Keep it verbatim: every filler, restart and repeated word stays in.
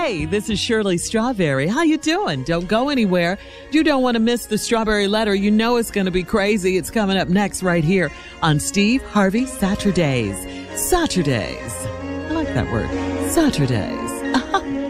Hey, this is Shirley Strawberry. How you doing? Don't go anywhere. You don't want to miss the Strawberry Letter. You know it's going to be crazy. It's coming up next right here on Steve Harvey Saturdays. Saturdays. I like that word. Saturdays.